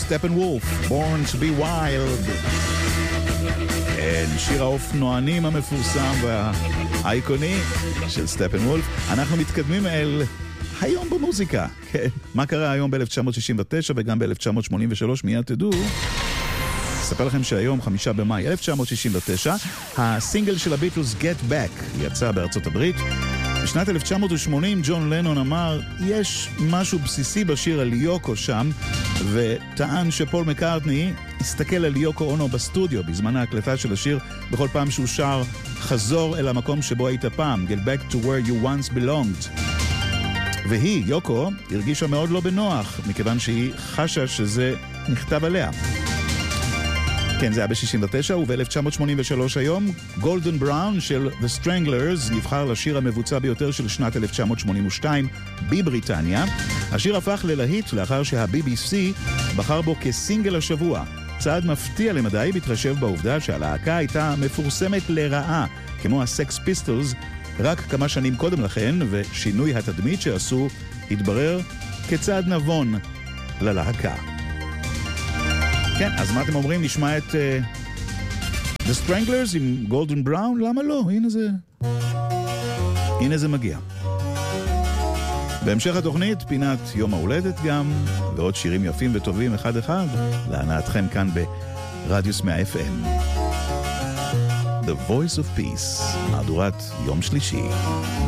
Steppenwolf, Born to be Wild. שיר האופנוענים המפורסם והאיקוני של סטפנוולף. אנחנו מתקדמים אל היום במוזיקה. מה קרה היום ב-1969 וגם ב-1983, מיד תדעו. אספר לכם שהיום, 5 במאי 1969, הסינגל של הביטלס Get Back יצא בארצות הברית. בשנת 1980 ג'ון לנון אמר, יש משהו בסיסי בשיר על יוקו שם, וטען שפול מקארטני הסתכל על יוקו אונו בסטודיו בזמן ההקלטה של השיר, בכל פעם שהוא שר, חזור אל המקום שבו היית פעם, Get back to where you once belonged. והיא, יוקו, הרגישה מאוד לא בנוח, מכיוון שהיא חשה שזה נכתב עליה. כן, זה היה ב-69, וב-1983 היום, גולדן בראון של The Stranglers נבחר לשיר המבוצע ביותר של שנת 1982 בבריטניה. השיר הפך ללהיט לאחר שה-BBC בחר בו כסינגל השבוע. צעד מפתיע למדי בהתחשב בעובדה שהלהקה הייתה מפורסמת לרעה, כמו הסקס פיסטלס, רק כמה שנים קודם לכן, ושינוי התדמית שעשו התברר כצעד נבון ללהקה. כן, אז מה אתם אומרים? נשמע את The Stranglers עם גולדן בראון? למה לא? הנה זה מגיע. בהמשך התוכנית, פינת יום ההולדת גם, ועוד שירים יפים וטובים אחד אחד, להנאתכם כאן ברדיוס 100 FM. The Voice of Peace, מהדורת יום שלישי.